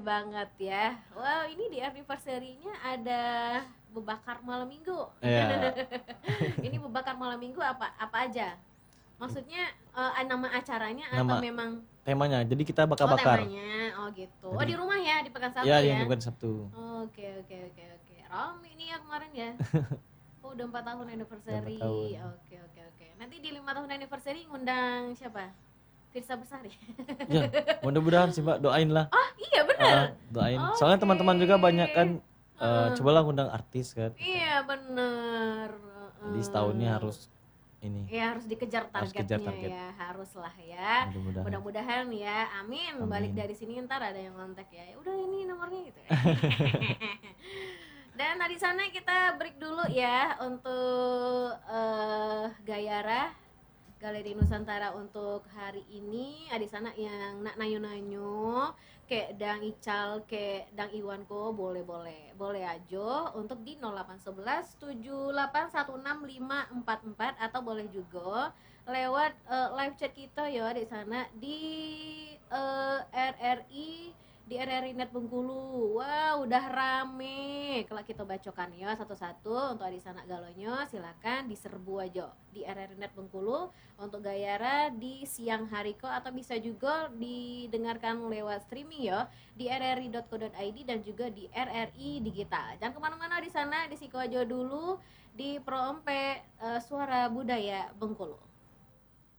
banget ya. Wow, ini di anniversary-nya ada Bebakar Malam Minggu. Iya. Ini Bebakar Malam Minggu apa aja? Maksudnya nama acaranya atau Nama memang temanya. Jadi kita bakar-bakar. temanya? Oh gitu. Oh Jadi di rumah ya, di Pekan Sabtu ya ya. yang bukan Sabtu. Oke. Rame nih ya kemarin ya. Oh udah 4 tahun anniversary. Udah 4 tahun. Oke. Nanti di 5 tahun anniversary ngundang siapa? Firsa Besari. Ya, mudah-mudahan sih Mbak, doain lah. Oh iya bener. Doain. Soalnya teman-teman juga banyak kan cobalah ngundang artis kan. Iya bener. Jadi setahunnya harus ini. Ya harus dikejar Harus targetnya kejar target. ya, haruslah ya. Mudah-mudahan. Mudah-mudahan ya, amin. Amin. Balik dari sini ntar ada yang kontak ya. Udah ini nomornya gitu. Dan di sana kita break dulu ya untuk Gayara Galeri Nusantara untuk hari ini. Ada di sana yang nak nanyo-nanyo kayak Dang Ical, kayak Dang Iwanko boleh aja untuk di 0811 7816 544 atau boleh juga lewat live chat kita ya di sana di RRI di RRI Net Bengkulu. Wow, udah rame. Kalau kita bacokan ya satu-satu untuk Adisana Galonyo, silakan diserbu aja di RRI Net Bengkulu untuk Gayara di siang hari kok, atau bisa juga didengarkan lewat streaming ya di rri.co.id dan juga di RRI Digital. Jangan kemana-mana di sana, di siku aja dulu di Pro Empe Suara Budaya Bengkulu.